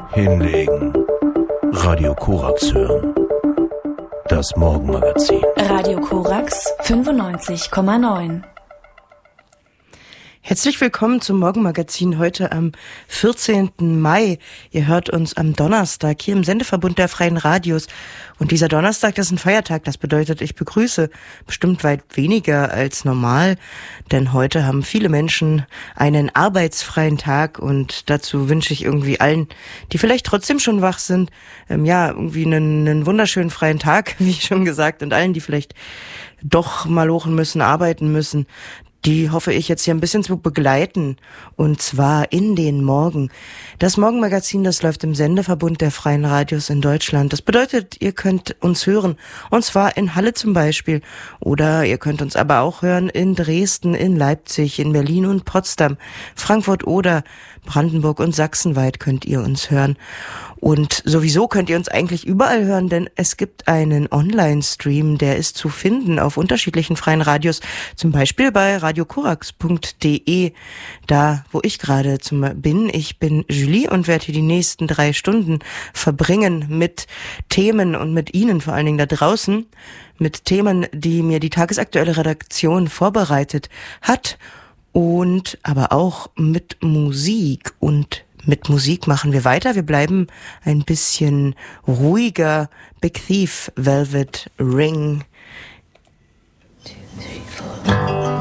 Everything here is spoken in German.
Hinlegen. Radio Korax hören. Das Morgenmagazin. Radio Korax 95,9. Herzlich willkommen zum Morgenmagazin heute am 14. Mai. Ihr hört uns am Donnerstag hier im Sendeverbund der Freien Radios. Und dieser Donnerstag, das ist ein Feiertag. Das bedeutet, ich begrüße bestimmt weit weniger als normal. Denn heute haben viele Menschen einen arbeitsfreien Tag. Und dazu wünsche ich irgendwie allen, die vielleicht trotzdem schon wach sind, irgendwie einen wunderschönen freien Tag, wie schon gesagt. Und allen, die vielleicht doch malochen müssen, arbeiten müssen, die hoffe ich jetzt hier ein bisschen zu begleiten, und zwar in den Morgen. Das Morgenmagazin, das läuft im Sendeverbund der Freien Radios in Deutschland. Das bedeutet, ihr könnt uns hören, und zwar in Halle zum Beispiel, oder ihr könnt uns aber auch hören in Dresden, in Leipzig, in Berlin und Potsdam, Frankfurt oder Brandenburg und sachsenweit könnt ihr uns hören. Und sowieso könnt ihr uns eigentlich überall hören, denn es gibt einen Online-Stream, der ist zu finden auf unterschiedlichen freien Radios, zum Beispiel bei radiokorax.de, da wo ich gerade bin. Ich bin Julie und werde hier die nächsten 3 Stunden verbringen mit Themen und mit Ihnen vor allen Dingen da draußen, mit Themen, die mir die tagesaktuelle Redaktion vorbereitet hat, und aber auch mit Musik. Und mit Musik machen wir weiter. Wir bleiben ein bisschen ruhiger. Big Thief, Velvet Ring. 2, 3, 4.